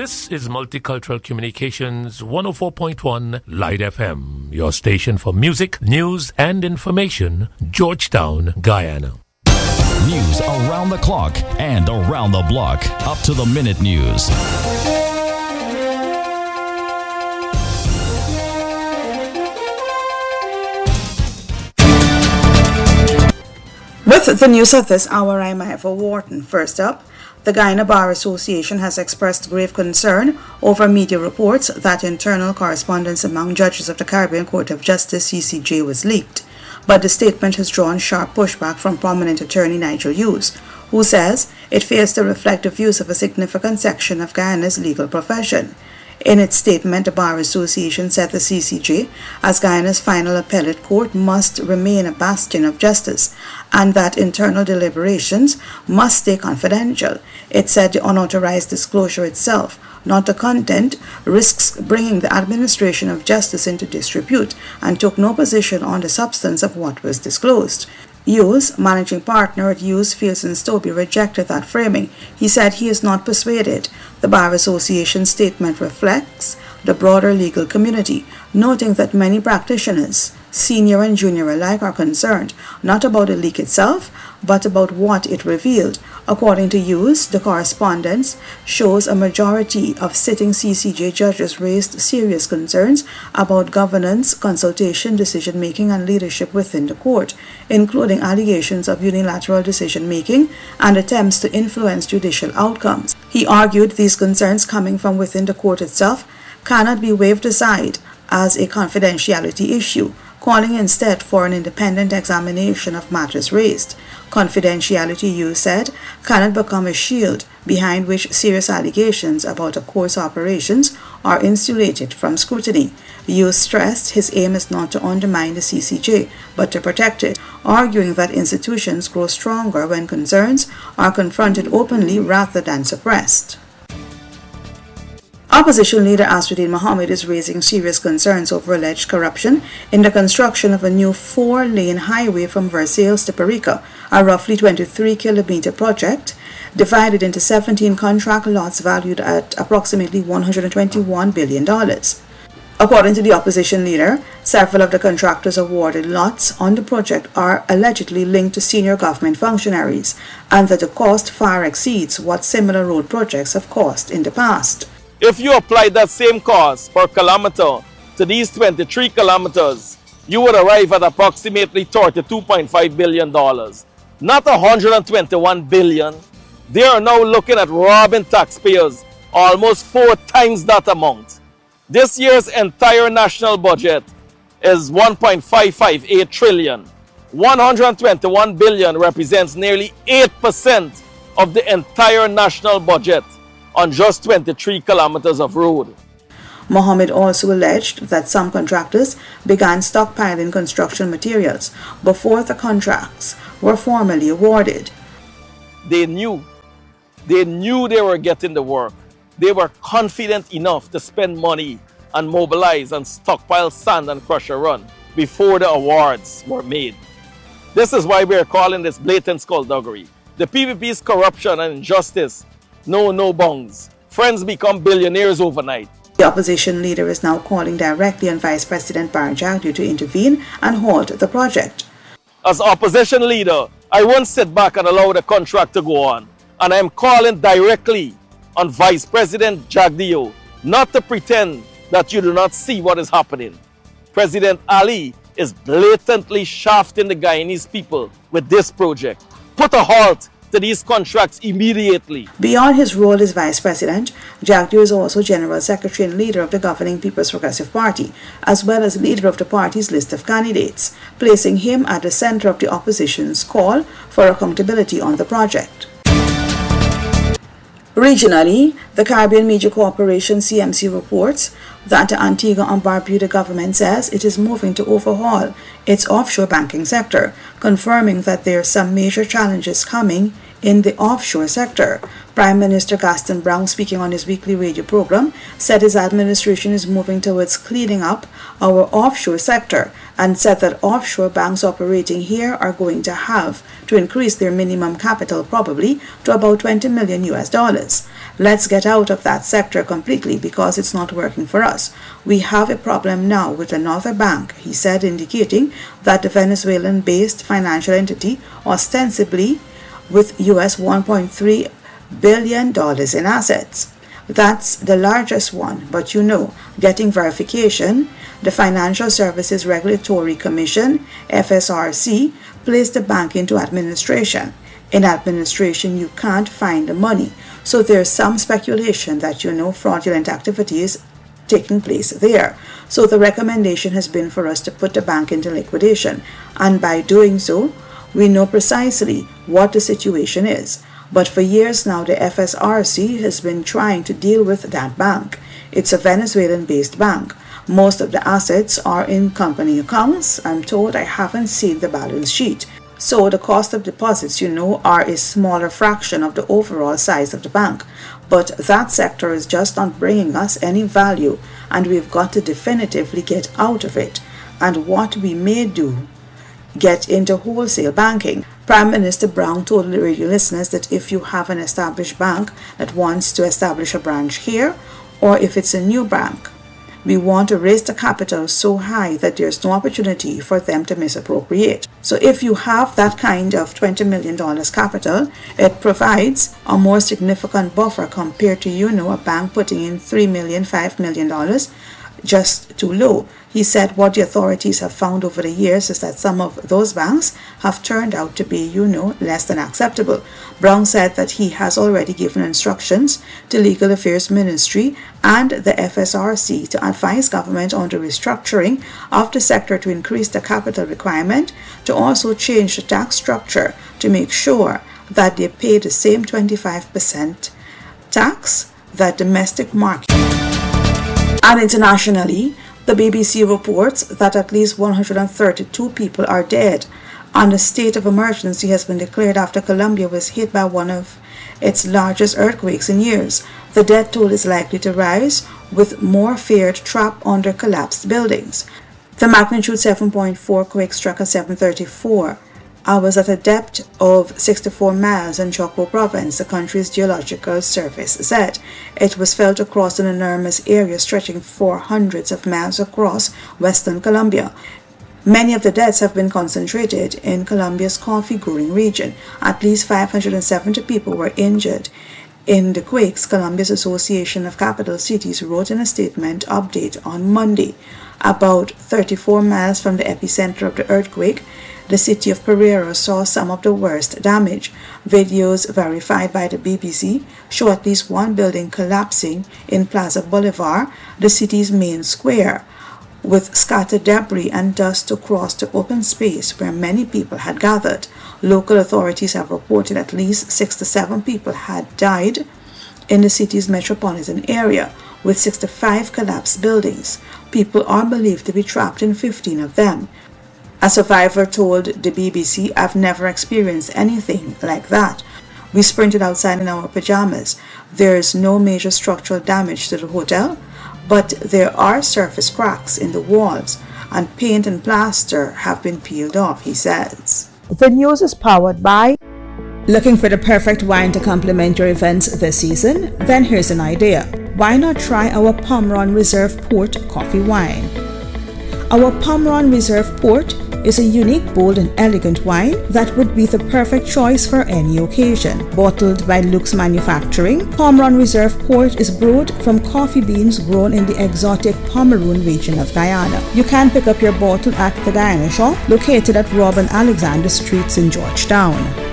This is Multicultural Communications 104.1 Light FM, your station for music, news, and information, Georgetown, Guyana. News around the clock and around the block. Up to the minute news. With the news of this hour, I'm Ivor Wharton. First up, the Guyana Bar Association has expressed grave concern over media reports that internal correspondence among judges of the Caribbean Court of Justice, CCJ, was leaked. But the statement has drawn sharp pushback from prominent attorney Nigel Hughes, who says it fails to reflect the views of a significant section of Guyana's legal profession. In its statement, the Bar Association said the CCJ, as Guyana's final appellate court, must remain a bastion of justice and that internal deliberations must stay confidential. It said the unauthorized disclosure itself, not the content, risks bringing the administration of justice into disrepute and took no position on the substance of what was disclosed. Hughes, managing partner at Hughes, Fields and Stobie, rejected that framing. He said he is not persuaded. The Bar Association statement reflects the broader legal community, noting that many practitioners, senior and junior alike, are concerned not about the leak itself, but about what it revealed. According to Hughes, the correspondence shows a majority of sitting CCJ judges raised serious concerns about governance, consultation, decision-making, and leadership within the court, including allegations of unilateral decision-making and attempts to influence judicial outcomes. He argued these concerns coming from within the court itself cannot be waved aside as a confidentiality issue, calling instead for an independent examination of matters raised. Confidentiality, Hughes said, cannot become a shield behind which serious allegations about a court's operations are insulated from scrutiny. Hughes stressed his aim is not to undermine the CCJ, but to protect it, arguing that institutions grow stronger when concerns are confronted openly rather than suppressed. Opposition leader Asruddin Mohammed is raising serious concerns over alleged corruption in the construction of a new 4-lane highway from Versailles to Perica, a roughly 23-kilometer project divided into 17 contract lots valued at approximately $121 billion. According to the opposition leader, several of the contractors awarded lots on the project are allegedly linked to senior government functionaries, and that the cost far exceeds what similar road projects have cost in the past. If you apply that same cost per kilometer to these 23 kilometers, you would arrive at approximately $32.5 billion. Not $121 billion. They are now looking at robbing taxpayers almost 4 times that amount. This year's entire national budget is $1.558 trillion. $121 billion represents nearly 8% of the entire national budget on just 23 kilometers of road. Mohammed also alleged that some contractors began stockpiling construction materials before the contracts were formally awarded. They knew they were getting the work. They were confident enough to spend money and mobilize and stockpile sand and crusher run before the awards were made. This is why we are calling this blatant skullduggery. The PPP's corruption and injustice know no bounds. Friends become billionaires overnight. The opposition leader is now calling directly on Vice President Barry Jagdeo to intervene and halt the project. As opposition leader, I won't sit back and allow the contract to go on. And I am calling directly on Vice President Jagdeo not to pretend that you do not see what is happening. President Ali is blatantly shafting the Guyanese people with this project. Put a halt to these contracts immediately. Beyond his role as Vice President, Jagdeo is also General Secretary and leader of the governing People's Progressive Party, as well as leader of the party's list of candidates, placing him at the center of the opposition's call for accountability on the project. Regionally, the Caribbean Media Corporation CMC reports that the Antigua and Barbuda government says it is moving to overhaul its offshore banking sector, confirming that there are some major challenges coming in the offshore sector. Prime Minister Gaston Brown, speaking on his weekly radio program, said his administration is moving towards cleaning up our offshore sector and said that offshore banks operating here are going to have to increase their minimum capital probably to about $20 million. Let's get out of that sector completely because it's not working for us. We have a problem now with another bank, he said, indicating that the Venezuelan-based financial entity ostensibly with US $1.3 billion in assets. That's the largest one, but getting verification, the Financial Services Regulatory Commission, FSRC, placed the bank into administration. In administration, you can't find the money. So there's some speculation that fraudulent activities taking place there. So the recommendation has been for us to put the bank into liquidation. And by doing so, we know precisely what the situation is. But for years now, the FSRC has been trying to deal with that bank. It's a Venezuelan-based bank. Most of the assets are in company accounts. I'm told. I haven't seen the balance sheet. So the cost of deposits, are a smaller fraction of the overall size of the bank. But that sector is just not bringing us any value, and we've got to definitively get out of it. And what we may do, get into wholesale banking. Prime Minister Brown told the radio listeners that if you have an established bank that wants to establish a branch here, or if it's a new bank, we want to raise the capital so high that there's no opportunity for them to misappropriate. So if you have that kind of $20 million capital, it provides a more significant buffer compared to, a bank putting in $3 million, $5 million, just too low. He said what the authorities have found over the years is that some of those banks have turned out to be, less than acceptable. Brown said that he has already given instructions to Legal Affairs Ministry and the FSRC to advise government on the restructuring of the sector to increase the capital requirement, to also change the tax structure to make sure that they pay the same 25% tax that domestic market. And internationally, the BBC reports that at least 132 people are dead, and a state of emergency has been declared after Colombia was hit by one of its largest earthquakes in years. The death toll is likely to rise, with more feared trapped under collapsed buildings. The magnitude 7.4 quake struck at 7:34 hours at a depth of 64 miles in Choco province, the country's geological service said. It was felt across an enormous area stretching for hundreds of miles across western Colombia. Many of the deaths have been concentrated in Colombia's coffee-growing region. At least 570 people were injured in the quakes, Colombia's Association of Capital Cities wrote in a statement update on Monday. About 34 miles from the epicenter of the earthquake, the city of Pereira saw some of the worst damage. Videos verified by the BBC show at least one building collapsing in Plaza Bolivar, the city's main square, with scattered debris and dust across the open space where many people had gathered. Local authorities have reported at least 6 to 7 people had died in the city's metropolitan area, with 65 collapsed buildings. People are believed to be trapped in 15 of them. A survivor told the BBC, "I've never experienced anything like that. We sprinted outside in our pajamas. There is no major structural damage to the hotel, but there are surface cracks in the walls, and paint and plaster have been peeled off," he says. The news is powered by... Looking for the perfect wine to complement your events this season? Then here's an idea. Why not try our Pomeron Reserve Port coffee wine? Our Pomeron Reserve Port is a unique, bold and elegant wine that would be the perfect choice for any occasion. Bottled by Luke's Manufacturing, Pomeron Reserve Port is brewed from coffee beans grown in the exotic Pomeroon region of Guyana. You can pick up your bottle at the Guyana Shop, located at Robin Alexander Streets in Georgetown.